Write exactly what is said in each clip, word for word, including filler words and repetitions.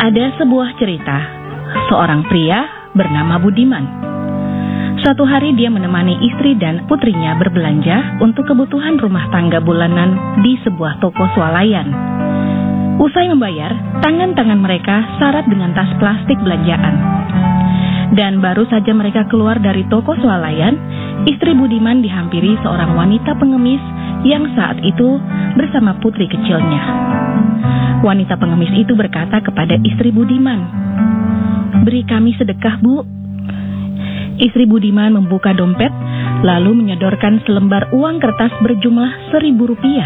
Ada sebuah cerita, seorang pria bernama Budiman. Suatu hari dia menemani istri dan putrinya berbelanja untuk kebutuhan rumah tangga bulanan di sebuah toko swalayan. Usai membayar, tangan-tangan mereka syarat dengan tas plastik belanjaan. Dan baru saja mereka keluar dari toko swalayan, istri Budiman dihampiri seorang wanita pengemis yang saat itu bersama putri kecilnya. Wanita pengemis itu berkata kepada istri Budiman, "Beri kami sedekah, Bu." Istri Budiman membuka dompet, lalu menyodorkan selembar uang kertas berjumlah seribu rupiah.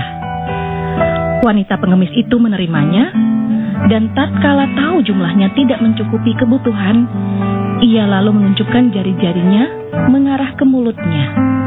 Wanita pengemis itu menerimanya, dan tatkala tahu jumlahnya tidak mencukupi kebutuhan, ia lalu menunjukkan jari-jarinya mengarah ke mulutnya.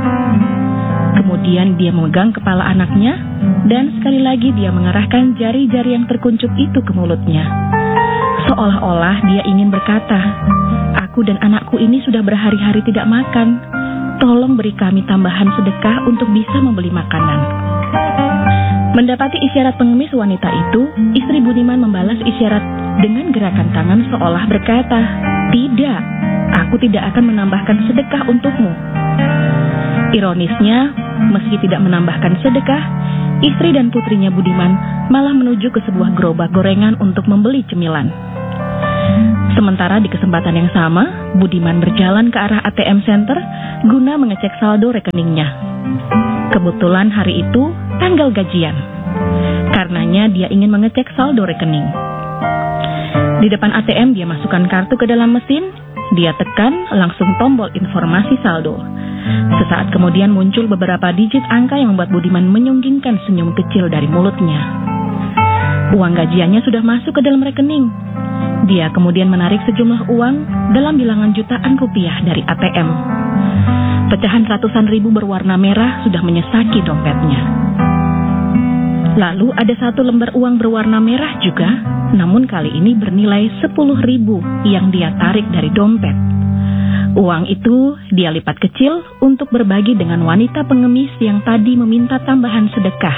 Kemudian dia memegang kepala anaknya, dan sekali lagi dia mengarahkan jari-jari yang terkuncup itu ke mulutnya. Seolah-olah dia ingin berkata, "Aku dan anakku ini sudah berhari-hari tidak makan. Tolong beri kami tambahan sedekah untuk bisa membeli makanan." Mendapati isyarat pengemis wanita itu, istri Budiman membalas isyarat dengan gerakan tangan seolah berkata, "Tidak, aku tidak akan menambahkan sedekah untukmu." Ironisnya, meski tidak menambahkan sedekah, istri dan putrinya Budiman malah menuju ke sebuah gerobak gorengan untuk membeli cemilan. Sementara di kesempatan yang sama, Budiman berjalan ke arah A T M Center guna mengecek saldo rekeningnya. Kebetulan hari itu tanggal gajian. Karenanya dia ingin mengecek saldo rekening. Di depan A T M dia masukkan kartu ke dalam mesin, dia tekan langsung tombol informasi saldo. Sesaat kemudian muncul beberapa digit angka yang membuat Budiman menyunggingkan senyum kecil dari mulutnya. Uang gajiannya sudah masuk ke dalam rekening. Dia kemudian menarik sejumlah uang dalam bilangan jutaan rupiah dari A T M. Pecahan ratusan ribu berwarna merah sudah menyesaki dompetnya. Lalu ada satu lembar uang berwarna merah juga, namun kali ini bernilai sepuluh ribu yang dia tarik dari dompet. Uang itu dia lipat kecil untuk berbagi dengan wanita pengemis yang tadi meminta tambahan sedekah.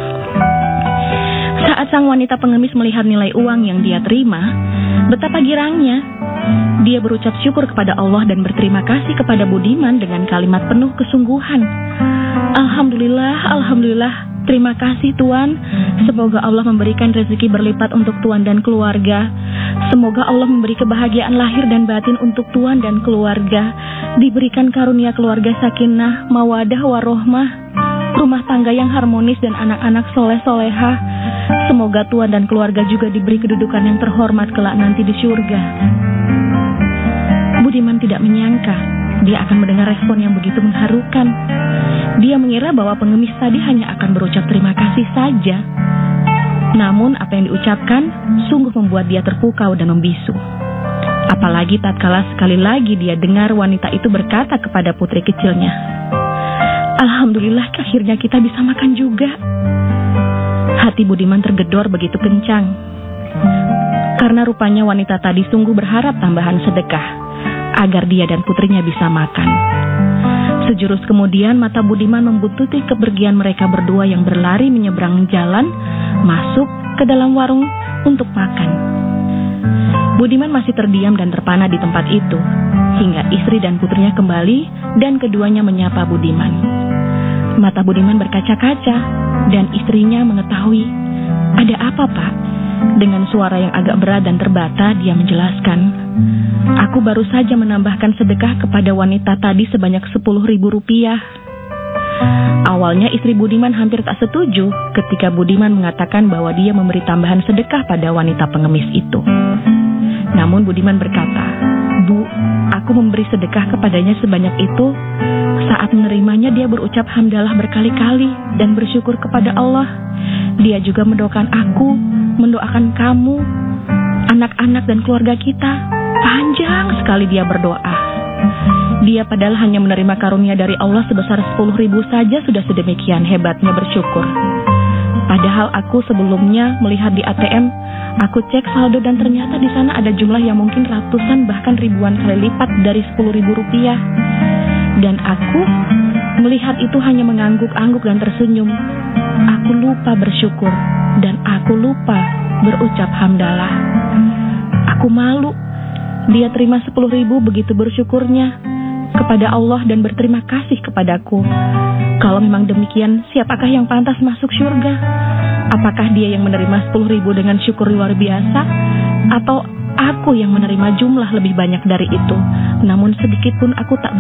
Saat sang wanita pengemis melihat nilai uang yang dia terima, betapa girangnya. Dia berucap syukur kepada Allah dan berterima kasih kepada Budiman dengan kalimat penuh kesungguhan. "Alhamdulillah, Alhamdulillah, terima kasih Tuan. Semoga Allah memberikan rezeki berlipat untuk Tuan dan keluarga. Semoga Allah memberi kebahagiaan lahir dan batin untuk Tuan dan keluarga. Diberikan karunia keluarga sakinah, mawadah, warohmah, rumah tangga yang harmonis dan anak-anak soleh-solehah. Semoga Tuan dan keluarga juga diberi kedudukan yang terhormat kelak nanti di surga." Budiman tidak menyangka dia akan mendengar respon yang begitu mengharukan. Dia mengira bahwa pengemis tadi hanya akan berucap terima kasih saja. Namun apa yang diucapkan sungguh membuat dia terpukau dan membisu. Apalagi tatkala sekali lagi dia dengar wanita itu berkata kepada putri kecilnya, "Alhamdulillah, akhirnya kita bisa makan juga." Hati Budiman tergedor begitu kencang. Karena rupanya wanita tadi sungguh berharap tambahan sedekah agar dia dan putrinya bisa makan. Sejurus kemudian mata Budiman membuntuti kepergian mereka berdua yang berlari menyeberang jalan, masuk ke dalam warung untuk makan. Budiman masih terdiam dan terpana di tempat itu, hingga istri dan putrinya kembali dan keduanya menyapa Budiman. Mata Budiman berkaca-kaca, dan istrinya mengetahui, "Ada apa, Pak?" Dengan suara yang agak berat dan terbata, dia menjelaskan, "Aku baru saja menambahkan sedekah kepada wanita tadi sebanyak sepuluh ribu rupiah." Awalnya istri Budiman hampir tak setuju ketika Budiman mengatakan bahwa dia memberi tambahan sedekah pada wanita pengemis itu. Namun Budiman berkata, "Bu, aku memberi sedekah kepadanya sebanyak itu. Saat menerimanya dia berucap hamdalah berkali-kali dan bersyukur kepada Allah. Dia juga mendoakan aku, mendoakan kamu, anak-anak dan keluarga kita. Panjang sekali dia berdoa. Dia padahal hanya menerima karunia dari Allah sebesar sepuluh ribu saja sudah sedemikian hebatnya bersyukur. Padahal aku sebelumnya melihat di A T M, aku cek saldo dan ternyata di sana ada jumlah yang mungkin ratusan bahkan ribuan kali lipat dari sepuluh ribu rupiah. Dan aku melihat itu hanya mengangguk-angguk dan tersenyum. Aku lupa bersyukur dan aku lupa berucap hamdalah." Aku malu. Dia terima sepuluh ribu begitu bersyukurnya kepada Allah dan berterima kasih kepadaku. Kalau memang demikian, siapakah yang pantas masuk surga? Apakah dia yang menerima sepuluh ribu dengan syukur luar biasa? Atau aku yang menerima jumlah lebih banyak dari itu? Namun sedikit pun aku tak